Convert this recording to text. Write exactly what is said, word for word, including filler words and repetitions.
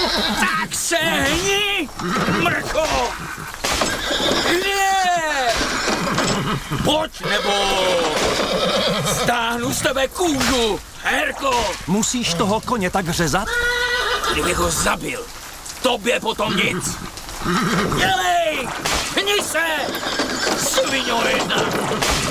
Tak sehni, mrcho! Je! Pojď, nebo stáhnu z tebe kůžu, Herko! Musíš toho koně tak řezat? Kdybych ho zabil, tobě potom nic. Dělej! Hni se! Sviňo jedna!